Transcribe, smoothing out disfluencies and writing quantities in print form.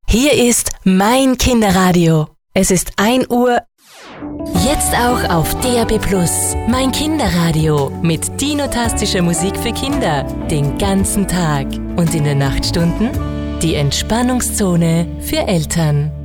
Hier ist mein Kinderradio. Es ist 1 Uhr. Jetzt auch auf DAB+. Mein Kinderradio mit dinotastischer Musik für Kinder den ganzen Tag. Und in den Nachtstunden die Entspannungszone für Eltern.